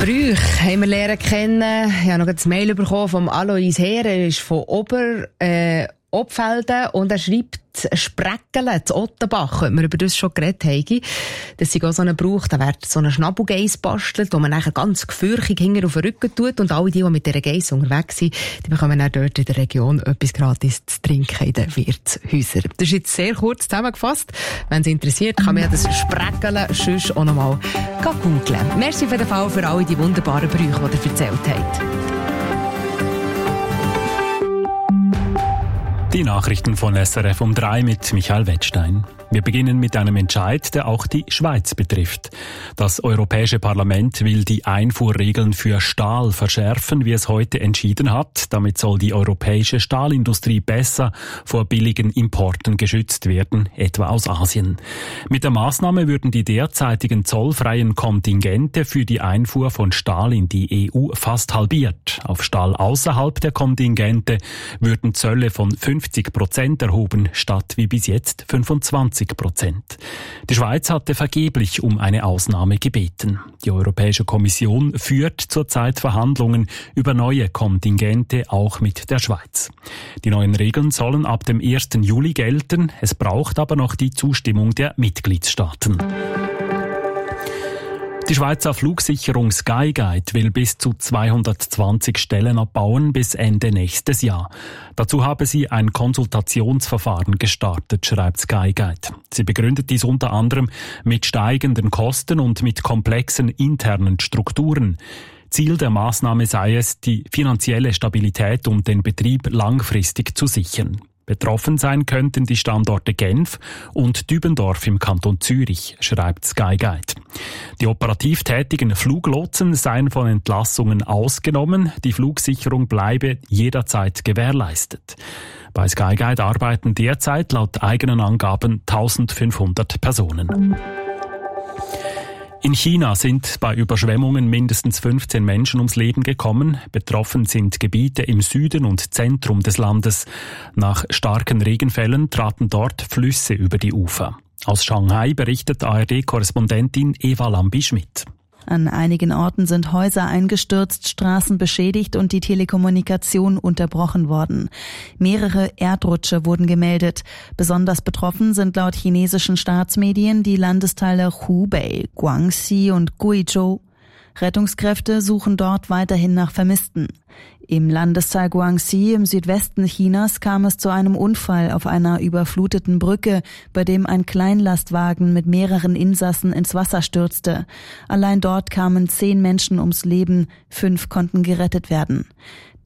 Brüche haben wir lernen kennen. Ich habe noch ein Mail bekommen vom Alois Heer. Er ist von Obfelden und er schreibt Spreckele zu Ottenbach, ob wir über das schon geredet haben. Das ist auch so ein Brauch, da wird so ein Schnabelgeiss bastelt, wo man nachher ganz gefürchtig hinten auf den Rücken tut und alle die mit dieser Geiss unterwegs sind, die bekommen dann dort in der Region etwas gratis zu trinken in den Wirtshäusern. Das ist jetzt sehr kurz zusammengefasst. Wenn es interessiert, kann man ja das Spreckele sonst auch noch mal googeln. Merci für den Fall für alle die wunderbaren Brüche, die ihr erzählt habt. Die Nachrichten von SRF um 3 mit Michael Wettstein. Wir beginnen mit einem Entscheid, der auch die Schweiz betrifft. Das Europäische Parlament will die Einfuhrregeln für Stahl verschärfen, wie es heute entschieden hat. Damit soll die europäische Stahlindustrie besser vor billigen Importen geschützt werden, etwa aus Asien. Mit der Maßnahme würden die derzeitigen zollfreien Kontingente für die Einfuhr von Stahl in die EU fast halbiert. Auf Stahl außerhalb der Kontingente würden Zölle von 50% erhoben, statt wie bis jetzt 25%. Die Schweiz hatte vergeblich um eine Ausnahme gebeten. Die Europäische Kommission führt zurzeit Verhandlungen über neue Kontingente, auch mit der Schweiz. Die neuen Regeln sollen ab dem 1. Juli gelten. Es braucht aber noch die Zustimmung der Mitgliedstaaten. Die Schweizer Flugsicherung Skyguide will bis zu 220 Stellen abbauen bis Ende nächstes Jahr. Dazu habe sie ein Konsultationsverfahren gestartet, schreibt Skyguide. Sie begründet dies unter anderem mit steigenden Kosten und mit komplexen internen Strukturen. Ziel der Maßnahme sei es, die finanzielle Stabilität und den Betrieb langfristig zu sichern. Betroffen sein könnten die Standorte Genf und Dübendorf im Kanton Zürich, schreibt Skyguide. Die operativ tätigen Fluglotsen seien von Entlassungen ausgenommen, die Flugsicherung bleibe jederzeit gewährleistet. Bei Skyguide arbeiten derzeit laut eigenen Angaben 1500 Personen. In China sind bei Überschwemmungen mindestens 15 Menschen ums Leben gekommen. Betroffen sind Gebiete im Süden und Zentrum des Landes. Nach starken Regenfällen traten dort Flüsse über die Ufer. Aus Shanghai berichtet ARD-Korrespondentin Eva Lambi-Schmidt. An einigen Orten sind Häuser eingestürzt, Straßen beschädigt und die Telekommunikation unterbrochen worden. Mehrere Erdrutsche wurden gemeldet. Besonders betroffen sind laut chinesischen Staatsmedien die Landesteile Hubei, Guangxi und Guizhou. Rettungskräfte suchen dort weiterhin nach Vermissten. Im Landesteil Guangxi im Südwesten Chinas kam es zu einem Unfall auf einer überfluteten Brücke, bei dem ein Kleinlastwagen mit mehreren Insassen ins Wasser stürzte. Allein dort kamen 10 Menschen ums Leben, 5 konnten gerettet werden.